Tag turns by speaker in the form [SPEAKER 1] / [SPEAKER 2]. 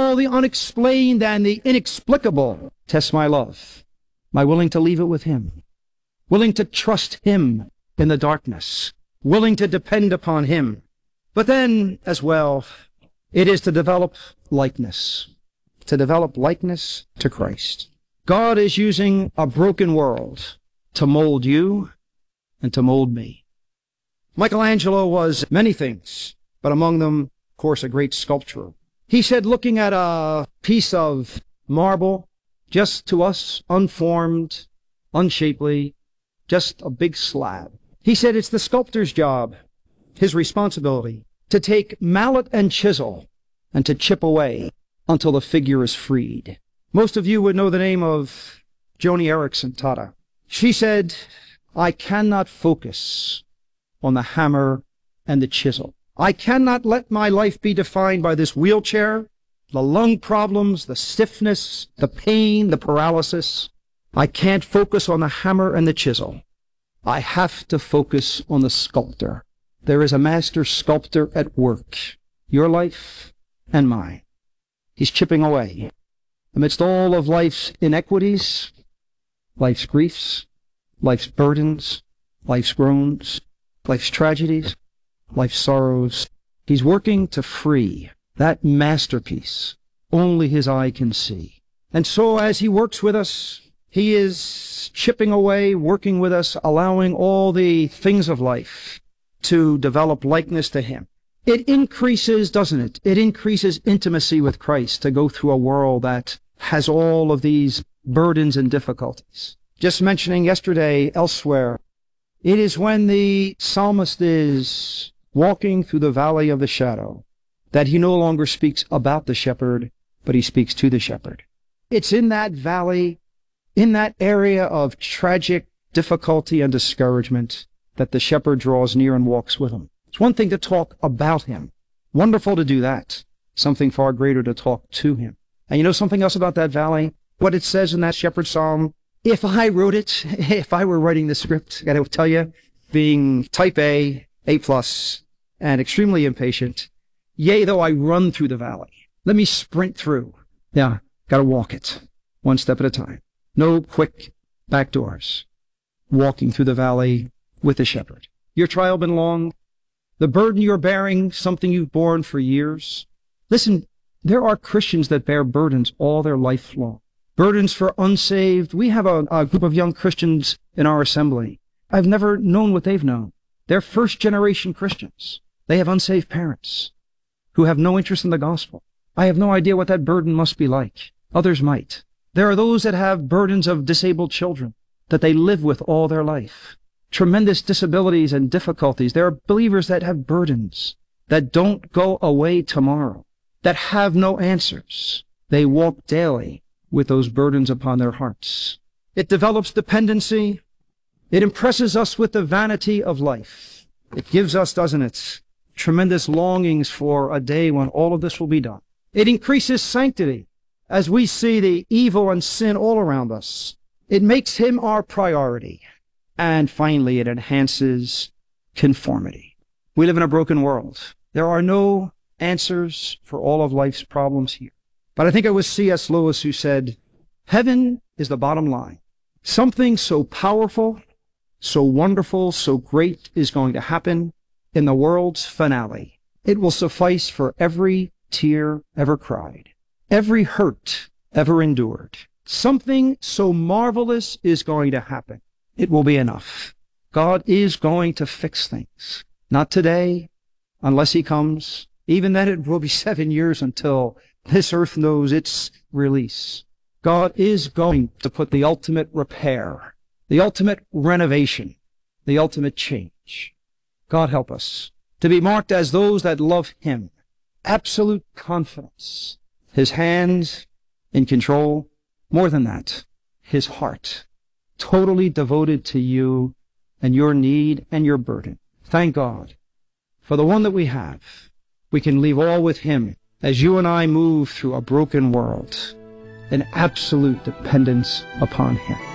[SPEAKER 1] all the unexplained and the inexplicable tests my love. Am I willing to leave it with him? Willing to trust him in the darkness? Willing to depend upon him? But then, as well, it is to develop likeness. To develop likeness to Christ. God is using a broken world to mold you and to mold me. Michelangelo was many things, but among them, of course, a great sculptor. He said, looking at a piece of marble, just to us, unformed, unshapely, just a big slab. He said it's the sculptor's job, his responsibility, to take mallet and chisel and to chip away until the figure is freed. Most of you would know the name of Joni Eareckson Tada. She said, I cannot focus on the hammer and the chisel. I cannot let my life be defined by this wheelchair, the lung problems, the stiffness, the pain, the paralysis. I can't focus on the hammer and the chisel. I have to focus on the sculptor. There is a master sculptor at work, your life and mine. He's chipping away. Amidst all of life's inequities, life's griefs, life's burdens, life's groans, life's tragedies, life's sorrows, he's working to free that masterpiece only his eye can see. And so as he works with us, he is chipping away, working with us, allowing all the things of life to develop likeness to him. It increases, doesn't it? It increases intimacy with Christ to go through a world that has all of these burdens and difficulties. Just mentioning yesterday elsewhere, it is when the psalmist is walking through the valley of the shadow that he no longer speaks about the shepherd, but he speaks to the shepherd. It's in that valley, in that area of tragic difficulty and discouragement, that the shepherd draws near and walks with him. It's one thing to talk about him. Wonderful to do that. Something far greater to talk to him. And you know something else about that valley? What it says in that shepherd psalm? If I wrote it, if I were writing the script, I gotta tell you, being type A, A+, and extremely impatient, yea, though I run through the valley, let me sprint through. Yeah, gotta walk it, one step at a time. No quick back doors. Walking through the valley with the shepherd. Your trial been long? The burden you're bearing, something you've borne for years? Listen, there are Christians that bear burdens all their life long. Burdens for unsaved. We have a group of young Christians in our assembly. I've never known what they've known. They're first-generation Christians. They have unsaved parents who have no interest in the gospel. I have no idea what that burden must be like. Others might. There are those that have burdens of disabled children that they live with all their life. Tremendous disabilities and difficulties. There are believers that have burdens that don't go away tomorrow, that have no answers. They walk daily with those burdens upon their hearts. It develops dependency. It impresses us with the vanity of life. It gives us, doesn't it, tremendous longings for a day when all of this will be done. It increases sanctity as we see the evil and sin all around us. It makes him our priority. And finally, it enhances conformity. We live in a broken world. There are no answers for all of life's problems here. But I think it was C.S. Lewis who said, heaven is the bottom line. Something so powerful, so wonderful, so great is going to happen in the world's finale. It will suffice for every tear ever cried, every hurt ever endured. Something so marvelous is going to happen. It will be enough. God is going to fix things. Not today, unless he comes. Even then it will be 7 years until this earth knows its release. God is going to put the ultimate repair, the ultimate renovation, the ultimate change. God help us to be marked as those that love him. Absolute confidence. His hands in control. More than that, his heart. Totally devoted to you and your need and your burden. Thank God for the one that we have. We can leave all with him as you and I move through a broken world in absolute dependence upon him.